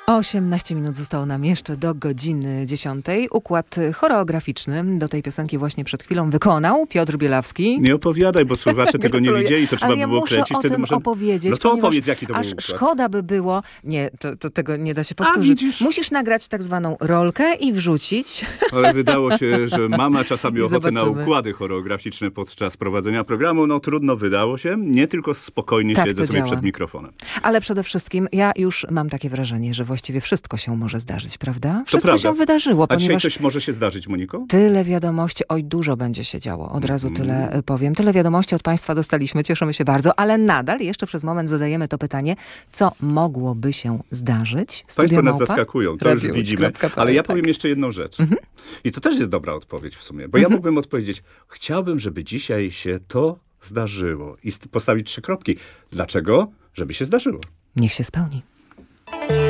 18 minut zostało nam jeszcze do godziny 10. Układ choreograficzny do tej piosenki właśnie przed chwilą wykonał Piotr Bielawski. Nie opowiadaj, bo słuchacze tego nie widzieli, to trzeba by było kręcić. Ale ja muszę o tym opowiedzieć. No to opowiedz, jaki to był aż układ. Szkoda by było... Nie, to tego nie da się powtórzyć. Musisz nagrać tak zwaną rolkę i wrzucić. Ale wydało się, że mamy czasami ochotę na układy choreograficzne podczas prowadzenia programu. No trudno, wydało się. Nie tylko spokojnie siedzę sobie przed mikrofonem. Ale przede wszystkim ja już mam takie wrażenie, że właściwie wszystko się może zdarzyć, prawda? Wszystko się wydarzyło. A dzisiaj coś może się zdarzyć, Moniko? Tyle wiadomości, dużo będzie się działo. Od razu tyle powiem. Tyle wiadomości od Państwa dostaliśmy, cieszymy się bardzo, ale nadal jeszcze przez moment zadajemy to pytanie, co mogłoby się zdarzyć? Państwo nas zaskakują, to już widzimy. Ale ja powiem jeszcze jedną rzecz. I to też jest dobra odpowiedź w sumie, bo ja mógłbym odpowiedzieć, chciałbym, żeby dzisiaj się to zdarzyło i postawić 3 kropki. Dlaczego? Żeby się zdarzyło. Niech się spełni.